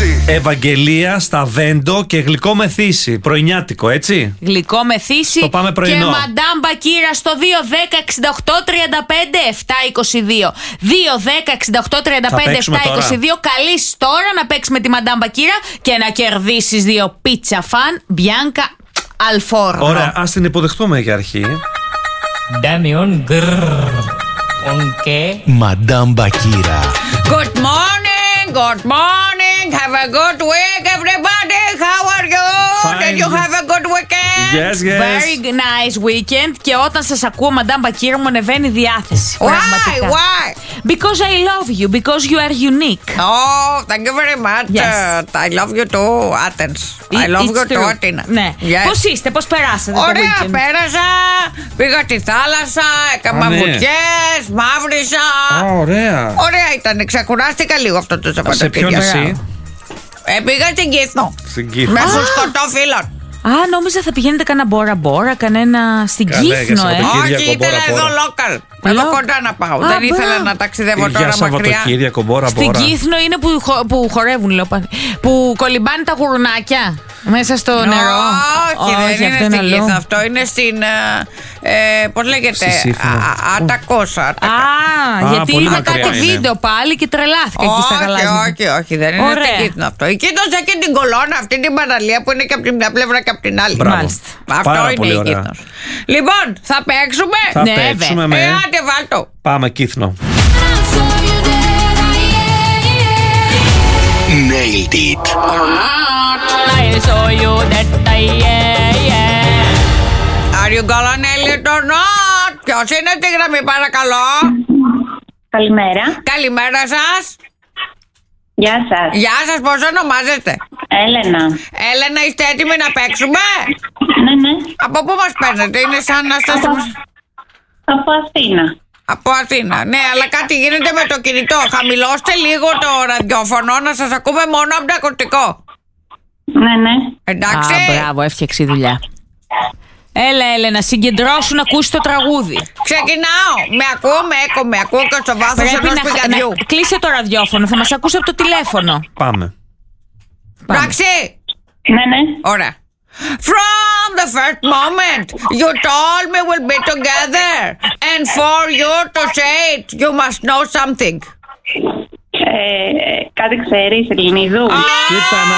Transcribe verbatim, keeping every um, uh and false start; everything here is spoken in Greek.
ζήσει. Ευαγγελία, Σταβέντο και γλυκό με θύση. Πρωινιάτικο, έτσι. Γλυκό με θύση. Το πάμε πρωινό. Και Μαντάμ Μπακύρα στο δύο δέκα εξήντα οκτώ τριάντα πέντε επτά είκοσι δύο. δύο δέκα εξήντα οκτώ τριάντα πέντε επτά είκοσι δύο. Καλείς τώρα να παίξεις με τη Μαντάμ Μπακύρα και να κερδίσεις δύο πίτσα φαν Μπιάνκα Αλφόρνο. Ωραία, ας την υποδεχτούμε για αρχή. Damion grrr. Unke. Μαντάμ Μπακύρα. Good morning, good morning. Have a good week, everybody. How are you? Fine. Did you have a good weekend? Yes, yes. Very nice weekend. Και όταν σας ακούω, Μαντάμ Μπακύρα, μου ανεβαίνει η διάθεση. Why? Πραγματικά. Why? Because I love you, because you are unique. Oh, thank you very much. Yes. Uh, I love you too, Athens. I love It's you too, true. Athena. Ναι. Yes. Πώς είστε, πώς περάσατε Ωραία, το weekend? πέρασα. Πήγα στη θάλασσα, έκανα Α, ναι. βουτιές, μαύρισα. Α, ωραία. Ωραία ήταν, ξεκουράστηκα λίγο αυτό το Σε ποιο Σαββατοκύριακο. νησί? Ε, πήγα στην Κύθνο. Στην Κύθνο. Με σκοτώ φίλων. Α, νόμιζα θα πηγαίνετε κανένα μπόρα-μπόρα, κανένα στην Καλέ, για Κύθνο, ε. Σαββατοκύριακο. Όχι, Κύριακο, ήθελα μπόρα, εδώ μπόρα. local. Εδώ Λο- κοντά να πάω. Α, Δεν ήθελα μπράβο. να ταξιδεύω Για τώρα μακριά. Σαββατοκύριακο, μπόρα, Στην μπόρα. Κύθνο είναι που, χο- που χορεύουν, λέω πάλι. Που κολυμπάνε τα γουρνάκια μέσα στο νερό. Όχι, δεν είναι αυτό στην αλλού. Κύθνο. Αυτό είναι στην. Ε, ε, Πώς λέγεται. Στη Σύφνο. Ατακόσα. Α, Α, γιατί πολύ είδα μακριά κάτι είναι. βίντεο πάλι και τρελάθηκα εκεί στα Όχι, γαλάζια. όχι, όχι, δεν είναι Ωραία. στην Κύθνο αυτό. Η Κύθνος έχει την κολόνα, αυτή την παραλία που είναι και από την μια πλευρά και από την άλλη. Μπράβο. Μάλιστα. Αυτό Πάρα είναι πολύ η ωραία. Κύθνος. Λοιπόν, θα παίξουμε. Θα Ναι, παίξουμε βέβαια. Ε, με. άντε βάλτο. Πάμε Κύθνο. Nailed it. I'll show you that I yeah, yeah. Are you gonna nail it or not? Ποιος είναι τη γραμμή, παρακαλώ? Καλημέρα. Καλημέρα σας. Γεια σας. Γεια σας, πώς ονομάζετε? Έλενα. Έλενα, είστε έτοιμοι να παίξουμε? Ναι, ναι. Από πού μας παίρνετε? Είναι σαν να σας... Από Αθήνα. Από Αθήνα. Ναι, αλλά κάτι γίνεται με το κινητό. Χαμηλώστε λίγο το ραδιόφωνο, να σας ακούμε μόνο από το ακουστικό. Ναι, ναι. Εντάξει. Α, μπράβο, έφτιαξε η δουλειά. Έλα, Έλενα, συγκεντρώσου να ακούσει το τραγούδι. Ξεκινάω. Με ακούω, με έκο, με ακούω και στο βάθος Πρέπει ενός να, πηγαδιού. να κλείσε το ραδιόφωνο, θα μας ακούσει από το τηλέφωνο. Πάμε. Πάμε. Εντάξει. Ναι, ναι. Ωραία. From the first moment you told me we'll be together, and for you to say it, you must know something. Ε, κάτι ξέρεις, Ελληνίδου? Κοίτα να